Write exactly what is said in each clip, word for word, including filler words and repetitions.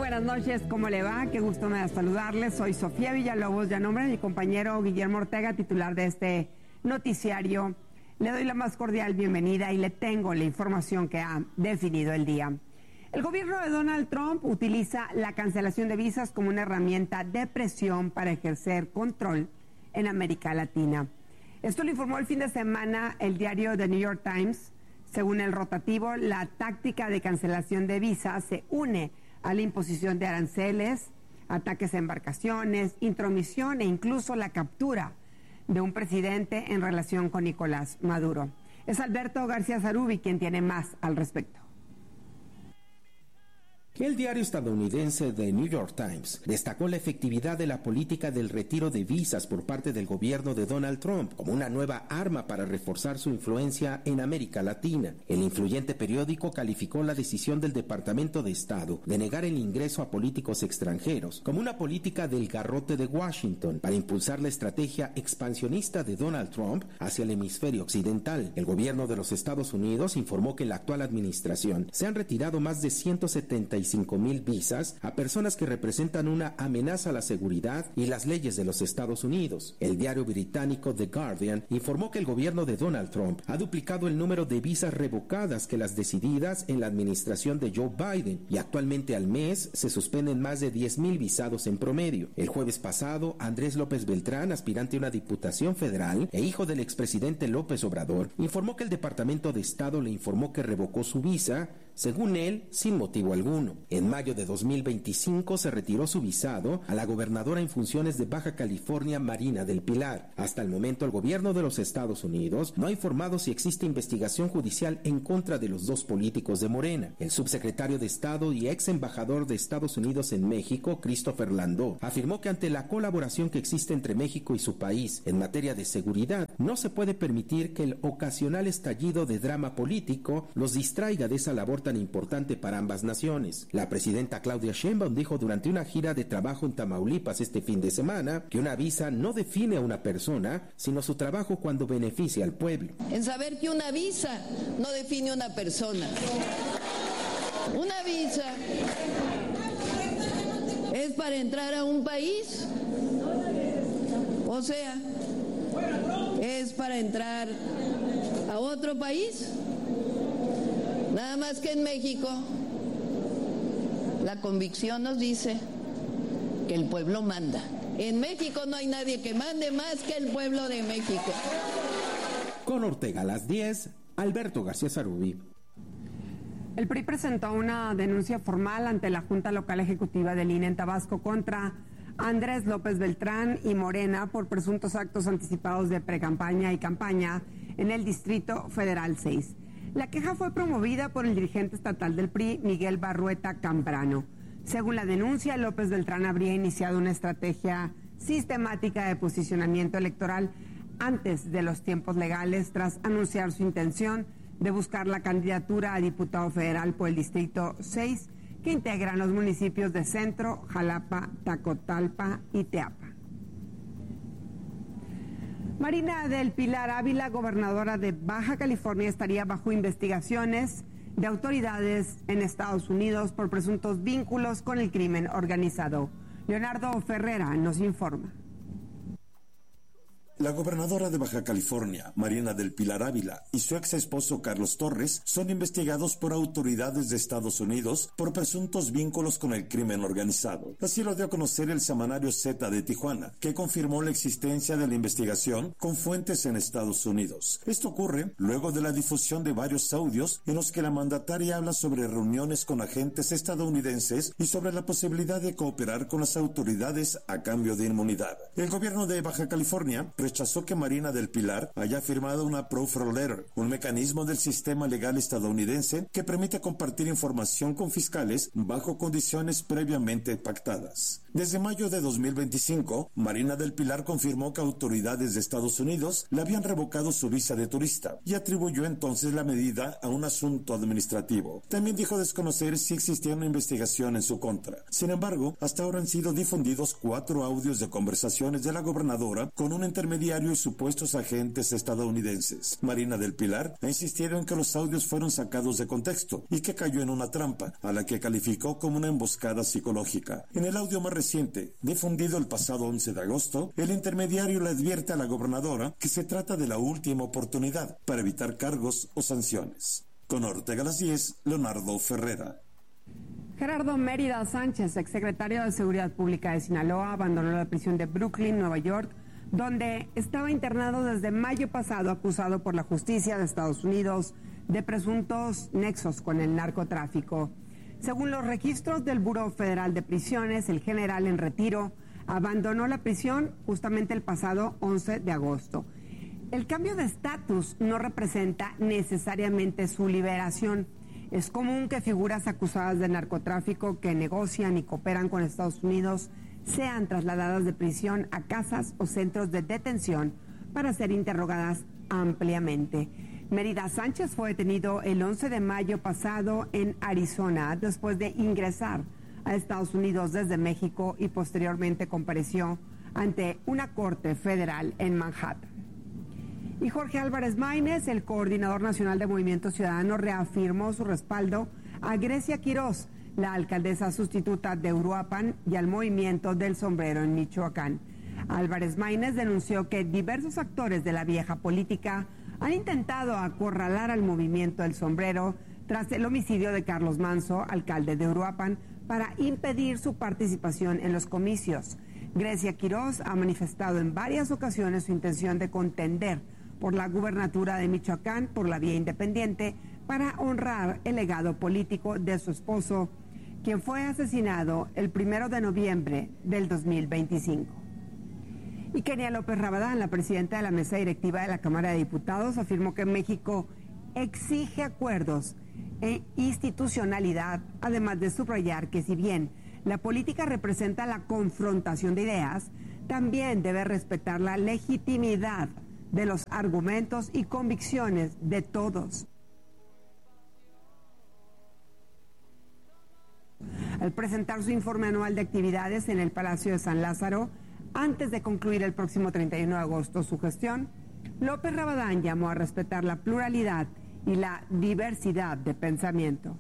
buenas noches, ¿cómo le va? Qué gusto me da saludarles. Soy Sofía Villalobos, ya nombre de mi compañero Guillermo Ortega, titular de este noticiario. Le doy la más cordial bienvenida y le tengo la información que ha definido el día. El gobierno de Donald Trump utiliza la cancelación de visas como una herramienta de presión para ejercer control en América Latina. Esto lo informó el fin de semana el diario The New York Times. Según el rotativo, la táctica de cancelación de visas se une a la imposición de aranceles, ataques a embarcaciones, intromisión e incluso la captura de un presidente en relación con Nicolás Maduro. Es Alberto García Zarubi quien tiene más al respecto. El diario estadounidense The New York Times destacó la efectividad de la política del retiro de visas por parte del gobierno de Donald Trump como una nueva arma para reforzar su influencia en América Latina. El influyente periódico calificó la decisión del Departamento de Estado de negar el ingreso a políticos extranjeros como una política del garrote de Washington para impulsar la estrategia expansionista de Donald Trump hacia el hemisferio occidental. El gobierno de los Estados Unidos informó que en la actual administración se han retirado más de ciento setenta y cinco mil visas a personas que representan una amenaza a la seguridad y las leyes de los Estados Unidos. El diario británico The Guardian informó que el gobierno de Donald Trump ha duplicado el número de visas revocadas que las decididas en la administración de Joe Biden y actualmente al mes se suspenden más de diez mil visados en promedio. El jueves pasado, Andrés López Beltrán, aspirante a una diputación federal e hijo del expresidente López Obrador, informó que el Departamento de Estado le informó que revocó su visa, según él, sin motivo alguno. En mayo de dos mil veinticinco se retiró su visado a la gobernadora en funciones de Baja California, Marina del Pilar. Hasta el momento, el gobierno de los Estados Unidos no ha informado si existe investigación judicial en contra de los dos políticos de Morena. El subsecretario de Estado y ex embajador de Estados Unidos en México, Christopher Landó, afirmó que ante la colaboración que existe entre México y su país en materia de seguridad, no se puede permitir que el ocasional estallido de drama político los distraiga de esa labor tan importante para ambas naciones. La presidenta Claudia Sheinbaum dijo durante una gira de trabajo en Tamaulipas este fin de semana que una visa no define a una persona, sino su trabajo cuando beneficia al pueblo. En saber que una visa no define a una persona. Una visa es para entrar a un país, o sea, es para entrar a otro país. Nada más que en México la convicción nos dice que el pueblo manda. En México no hay nadie que mande más que el pueblo de México. Con Ortega a las diez, Alberto García Zarubi. El P R I presentó una denuncia formal ante la Junta Local Ejecutiva del I N E en Tabasco contra Andrés López Beltrán y Morena por presuntos actos anticipados de precampaña y campaña en el Distrito Federal seis. La queja fue promovida por el dirigente estatal del P R I, Miguel Barrueta Camprano. Según la denuncia, López Beltrán habría iniciado una estrategia sistemática de posicionamiento electoral antes de los tiempos legales, tras anunciar su intención de buscar la candidatura a diputado federal por el Distrito seis, que integran los municipios de Centro, Jalapa, Tacotalpa y Teapa. Marina del Pilar Ávila, gobernadora de Baja California, estaría bajo investigaciones de autoridades en Estados Unidos por presuntos vínculos con el crimen organizado. Leonardo Ferrera nos informa. La gobernadora de Baja California, Marina del Pilar Ávila, y su ex esposo Carlos Torres son investigados por autoridades de Estados Unidos por presuntos vínculos con el crimen organizado. Así lo dio a conocer el semanario Z de Tijuana, que confirmó la existencia de la investigación con fuentes en Estados Unidos. Esto ocurre luego de la difusión de varios audios en los que la mandataria habla sobre reuniones con agentes estadounidenses y sobre la posibilidad de cooperar con las autoridades a cambio de inmunidad. El gobierno de Baja California rechazó que Marina del Pilar haya firmado una Proffer Letter, un mecanismo del sistema legal estadounidense que permite compartir información con fiscales bajo condiciones previamente pactadas. Desde mayo de dos mil veinticinco, Marina del Pilar confirmó que autoridades de Estados Unidos le habían revocado su visa de turista y atribuyó entonces la medida a un asunto administrativo. También dijo desconocer si existía una investigación en su contra. Sin embargo, hasta ahora han sido difundidos cuatro audios de conversaciones de la gobernadora con un intermediario intermediario y supuestos agentes estadounidenses. Marina del Pilar ha insistido en que los audios fueron sacados de contexto y que cayó en una trampa, a la que calificó como una emboscada psicológica. En el audio más reciente, difundido el pasado once de agosto, el intermediario le advierte a la gobernadora que se trata de la última oportunidad para evitar cargos o sanciones. Con Ortega a las diez, Leonardo Ferrera. Gerardo Mérida Sánchez, exsecretario de Seguridad Pública de Sinaloa, abandonó la prisión de Brooklyn, Nueva York, donde estaba internado desde mayo pasado, acusado por la justicia de Estados Unidos de presuntos nexos con el narcotráfico. Según los registros del Buró Federal de Prisiones, el general en retiro abandonó la prisión justamente el pasado once de agosto. El cambio de estatus no representa necesariamente su liberación. Es común que figuras acusadas de narcotráfico que negocian y cooperan con Estados Unidos sean trasladadas de prisión a casas o centros de detención para ser interrogadas ampliamente. Mérida Sánchez fue detenido el once de mayo pasado en Arizona después de ingresar a Estados Unidos desde México y posteriormente compareció ante una corte federal en Manhattan. Y Jorge Álvarez Maínez, el coordinador nacional de Movimiento Ciudadano, reafirmó su respaldo a Grecia Quirós, la alcaldesa sustituta de Uruapan, y al movimiento del sombrero en Michoacán. Álvarez Maínez denunció que diversos actores de la vieja política han intentado acorralar al movimiento del sombrero tras el homicidio de Carlos Manso, alcalde de Uruapan, para impedir su participación en los comicios. Grecia Quirós ha manifestado en varias ocasiones su intención de contender por la gubernatura de Michoacán por la vía independiente para honrar el legado político de su esposo, quien fue asesinado el primero de noviembre del dos mil veinticinco. Y Kenia López Rabadán, la presidenta de la mesa directiva de la Cámara de Diputados, afirmó que México exige acuerdos e institucionalidad, además de subrayar que si bien la política representa la confrontación de ideas, también debe respetar la legitimidad de los argumentos y convicciones de todos. Al presentar su informe anual de actividades en el Palacio de San Lázaro, antes de concluir el próximo treinta y uno de agosto su gestión, López Rabadán llamó a respetar la pluralidad y la diversidad de pensamiento.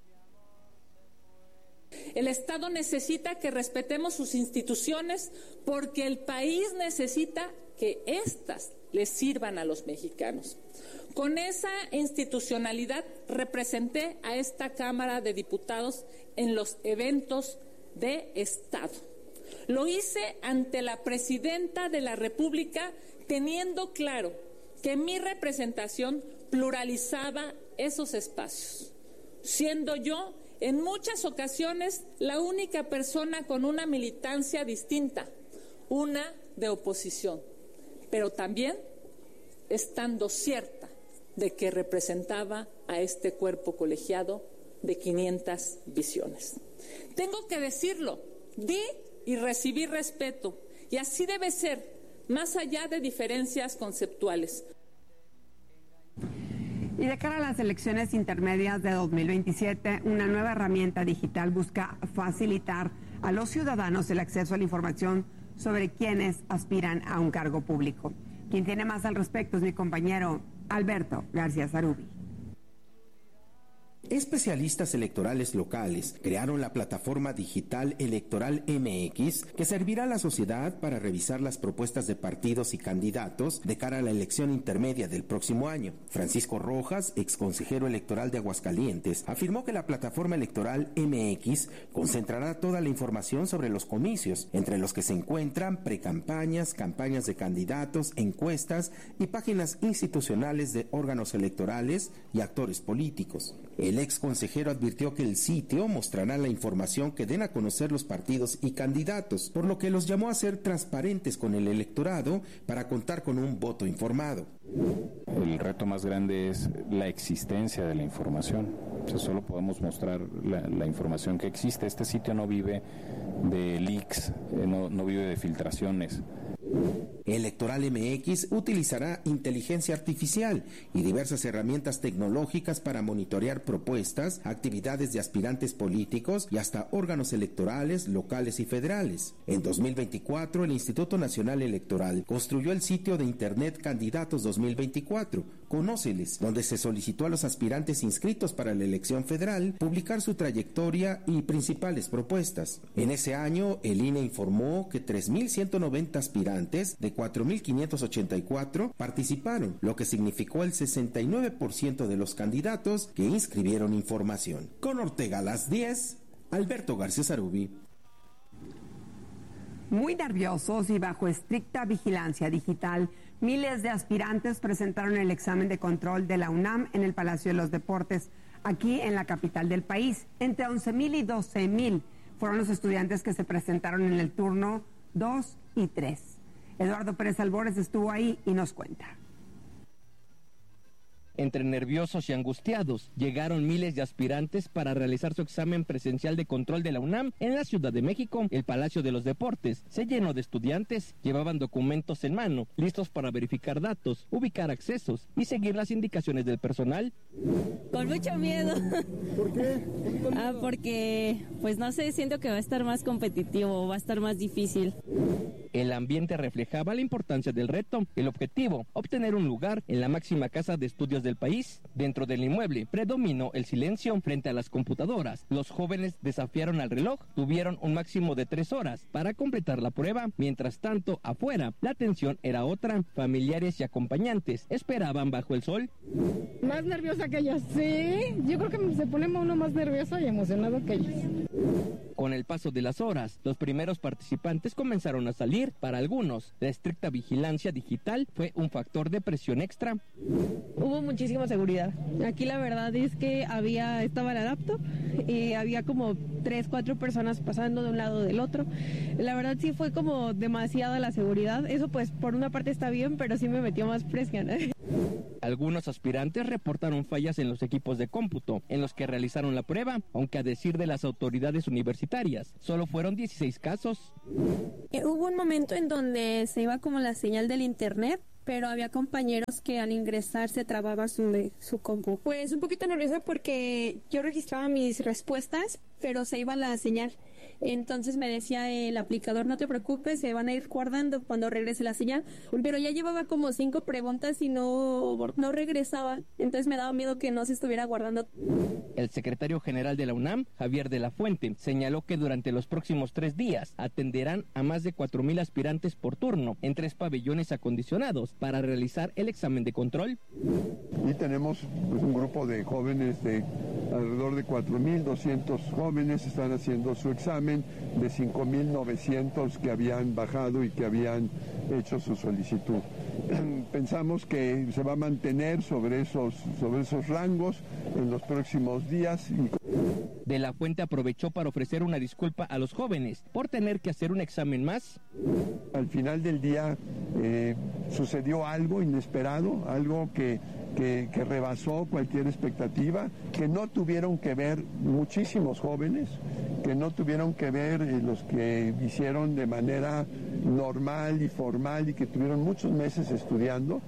El Estado necesita que respetemos sus instituciones porque el país necesita que éstas les sirvan a los mexicanos. Con esa institucionalidad representé a esta Cámara de Diputados en los eventos de Estado. Lo hice ante la Presidenta de la República, teniendo claro que mi representación pluralizaba esos espacios, siendo yo en muchas ocasiones la única persona con una militancia distinta, una de oposición, pero también estando cierta de que representaba a este cuerpo colegiado de quinientas visiones. Tengo que decirlo, di y recibí respeto, y así debe ser, más allá de diferencias conceptuales. Y de cara a las elecciones intermedias de dos mil veintisiete, una nueva herramienta digital busca facilitar a los ciudadanos el acceso a la información sobre quienes aspiran a un cargo público. Quien tiene más al respecto es mi compañero Alberto García Zarubi. Especialistas electorales locales crearon la plataforma digital Electoral M X, que servirá a la sociedad para revisar las propuestas de partidos y candidatos de cara a la elección intermedia del próximo año. Francisco Rojas, exconsejero electoral de Aguascalientes, afirmó que la plataforma Electoral M X concentrará toda la información sobre los comicios, entre los que se encuentran precampañas, campañas de candidatos, encuestas y páginas institucionales de órganos electorales y actores políticos. El ex consejero advirtió que el sitio mostrará la información que den a conocer los partidos y candidatos, por lo que los llamó a ser transparentes con el electorado para contar con un voto informado. El reto más grande es la existencia de la información. O sea, solo podemos mostrar la, la información que existe. Este sitio no vive de leaks, eh, no, no vive de filtraciones. Electoral M X utilizará inteligencia artificial y diversas herramientas tecnológicas para monitorear propuestas, actividades de aspirantes políticos y hasta órganos electorales locales y federales. En dos mil veinticuatro, el Instituto Nacional Electoral construyó el sitio de Internet Candidatos dos mil veinticuatro, Conóceles, donde se solicitó a los aspirantes inscritos para la elección federal publicar su trayectoria y principales propuestas. En ese año, el I N E informó que tres mil ciento noventa aspirantes de cuatro mil quinientos ochenta y cuatro participaron, lo que significó el sesenta y nueve por ciento de los candidatos que inscribieron información. Con Ortega a las diez, Alberto García Sarubi. Muy nerviosos y bajo estricta vigilancia digital, miles de aspirantes presentaron el examen de control de la UNAM en el Palacio de los Deportes, aquí en la capital del país. Entre once mil y doce mil fueron los estudiantes que se presentaron en el turno dos y tres. Eduardo Pérez Albores estuvo ahí y nos cuenta. Entre nerviosos y angustiados, llegaron miles de aspirantes para realizar su examen presencial de control de la UNAM en la Ciudad de México. El Palacio de los Deportes se llenó de estudiantes, llevaban documentos en mano, listos para verificar datos, ubicar accesos y seguir las indicaciones del personal. Con mucho miedo. ¿Por qué? ¿Por qué ah, porque, pues no sé, siento que va a estar más competitivo, va a estar más difícil. El ambiente reflejaba la importancia del reto. El objetivo, obtener un lugar en la máxima casa de estudios del país. Dentro del inmueble predominó el silencio frente a las computadoras. Los jóvenes desafiaron al reloj, tuvieron un máximo de tres horas para completar la prueba. Mientras tanto, afuera, la atención era otra. Familiares y acompañantes esperaban bajo el sol. Más nerviosa que ellos, sí. Yo creo que se pone uno más nervioso y emocionado que ellos. Con el paso de las horas, los primeros participantes comenzaron a salir. Para algunos, la estricta vigilancia digital fue un factor de presión extra. Hubo muchísima seguridad. Aquí la verdad es que había, estaba la laptop y había como tres, cuatro personas pasando de un lado del otro. La verdad sí fue como demasiada la seguridad. Eso pues por una parte está bien, pero sí me metió más presión. Algunos aspirantes reportaron fallas en los equipos de cómputo en los que realizaron la prueba, aunque a decir de las autoridades universitarias, solo fueron dieciséis casos. Eh, hubo un momento en donde se iba como la señal del internet, pero había compañeros que al ingresar se trababa su, su compu. Pues un poquito nerviosa porque yo registraba mis respuestas, pero se iba la señal. Entonces me decía el aplicador, no te preocupes, se van a ir guardando cuando regrese la señal. Pero ya llevaba como cinco preguntas y no, no regresaba. Entonces me daba miedo que no se estuviera guardando. El secretario general de la UNAM, Javier de la Fuente, señaló que durante los próximos tres días atenderán a más de cuatro mil aspirantes por turno en tres pabellones acondicionados para realizar el examen de control. Y tenemos pues, un grupo de jóvenes de alrededor de cuatro mil doscientos jóvenes están haciendo su examen, de cinco mil novecientos que habían bajado y que habían hecho su solicitud. Pensamos que se va a mantener sobre esos, sobre esos rangos en los próximos días. De la Fuente aprovechó para ofrecer una disculpa a los jóvenes por tener que hacer un examen más. Al final del día eh, sucedió algo inesperado, algo que, que, que rebasó cualquier expectativa, que no tuvieron que ver muchísimos jóvenes, que no tuvieron que ver eh, los que hicieron de manera normal y formal y que tuvieron muchos meses estudiando.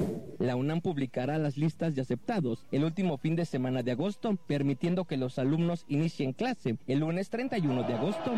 La UNAM publicará las listas de aceptados el último fin de semana de agosto, permitiendo que los alumnos inicien clase el lunes treinta y uno de agosto.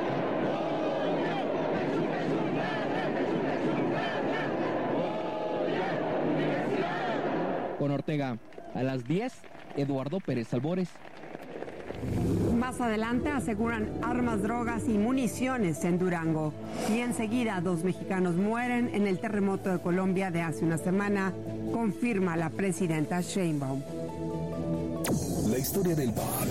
Con Ortega, a las diez, Eduardo Pérez Albores. Más adelante aseguran armas, drogas y municiones en Durango. Y enseguida dos mexicanos mueren en el terremoto de Colombia de hace una semana, confirma la presidenta Sheinbaum. La historia del pop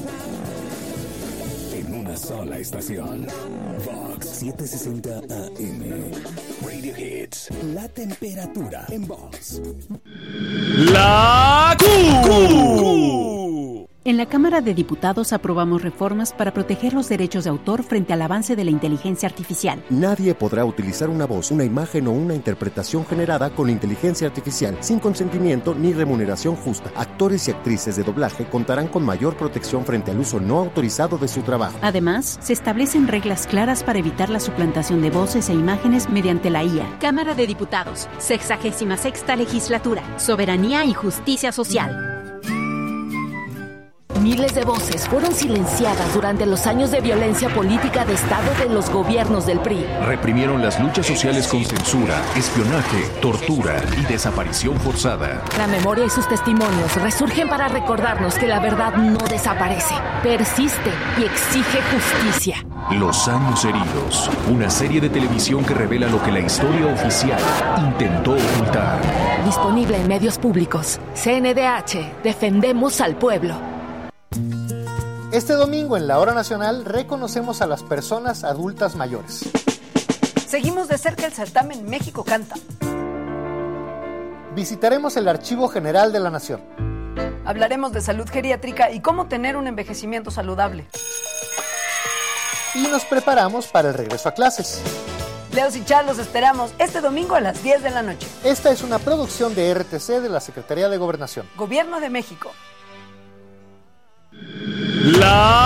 en una sola estación. Vox setecientos sesenta A M. Radio Hits. La temperatura en Vox. La Q. En la Cámara de Diputados aprobamos reformas para proteger los derechos de autor frente al avance de la inteligencia artificial. Nadie podrá utilizar una voz, una imagen o una interpretación generada con inteligencia artificial sin consentimiento ni remuneración justa. Actores y actrices de doblaje contarán con mayor protección frente al uso no autorizado de su trabajo. Además, se establecen reglas claras para evitar la suplantación de voces e imágenes mediante la I A. Cámara de Diputados, sexagésima sexta legislatura, soberanía y justicia social. Miles de voces fueron silenciadas durante los años de violencia política de Estado de los gobiernos del P R I. Reprimieron las luchas sociales con censura, espionaje, tortura y desaparición forzada. La memoria y sus testimonios resurgen para recordarnos que la verdad no desaparece, persiste y exige justicia. Los años heridos, una serie de televisión que revela lo que la historia oficial intentó ocultar. Disponible en medios públicos. C N D H, defendemos al pueblo. Este domingo en la Hora Nacional reconocemos a las personas adultas mayores. Seguimos de cerca el certamen México Canta. Visitaremos el Archivo General de la Nación. Hablaremos de salud geriátrica y cómo tener un envejecimiento saludable. Y nos preparamos para el regreso a clases. Leos y Char los esperamos este domingo a las diez de la noche. Esta es una producción de R T C de la Secretaría de Gobernación. Gobierno de México. La